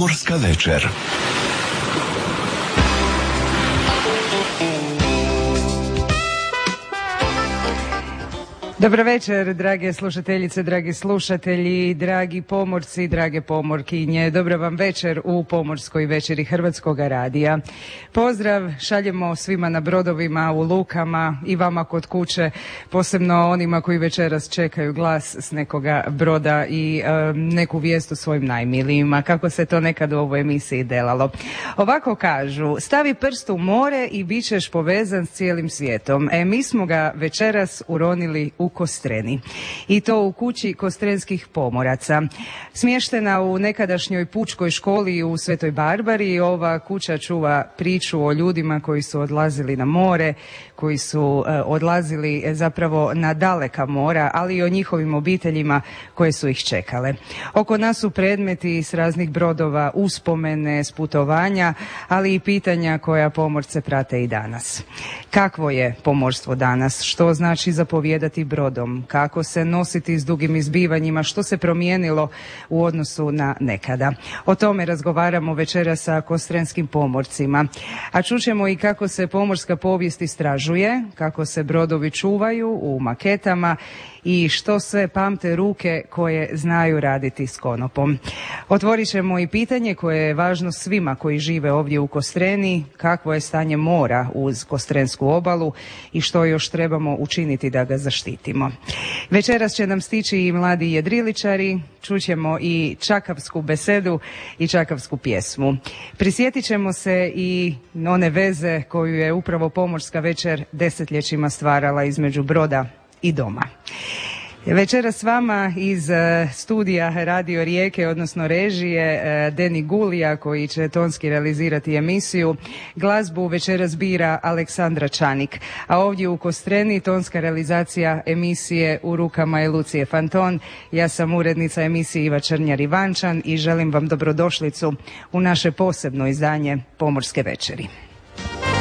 Pomorska večer. Dobro večer, drage slušateljice, dragi slušatelji, dragi pomorci, drage pomorkinje. Dobro vam večer u Pomorskoj večeri Hrvatskoga radija. Pozdrav šaljemo svima na brodovima, u lukama i vama kod kuće, posebno onima koji večeras čekaju glas s nekoga broda i neku vijest o svojim najmilijima, kako se to nekad u ovoj emisiji delalo. Ovako kažu, stavi prst u more i bit ćeš povezan s cijelim svijetom. Mi smo ga večeras uronili u Kostreni. I to u kući kostrenskih pomoraca. Smještena u nekadašnjoj pučkoj školi u Svetoj Barbari, ova kuća čuva priču o ljudima koji su odlazili na more, koji su odlazili zapravo na daleka mora, ali i o njihovim obiteljima koje su ih čekale. Oko nas su predmeti s raznih brodova, uspomene s putovanja, ali i pitanja koja pomorce prate i danas. Kakvo je pomorstvo danas? Što znači zapovijedati brodom? Kako se nositi s dugim izbivanjima? Što se promijenilo u odnosu na nekada? O tome razgovaramo večeras sa kostrenskim pomorcima. A čućemo i kako se pomorska povijest istražuje, kako se brodovi čuvaju u maketama i što sve pamte ruke koje znaju raditi s konopom. Otvorit ćemo i pitanje koje je važno svima koji žive ovdje u Kostreni, kakvo je stanje mora uz kostrensku obalu i što još trebamo učiniti da ga zaštitimo. Večeras će nam stići i mladi jedriličari, čućemo i čakavsku besedu i čakavsku pjesmu. Prisjetit ćemo se i one veze koju je upravo Pomorska večer desetljećima stvarala između broda i doma. Večera s vama iz studija Radio Rijeke, odnosno režije Deni Gulija, koji će tonski realizirati emisiju. Glazbu večeras bira Aleksandra Čanik, a ovdje u Kostreni tonska realizacija emisije u rukama je Lucije Fanton. Ja sam urednica emisije Iva Črnjar-Ivančan i želim vam dobrodošlicu u naše posebno izdanje Pomorske večeri.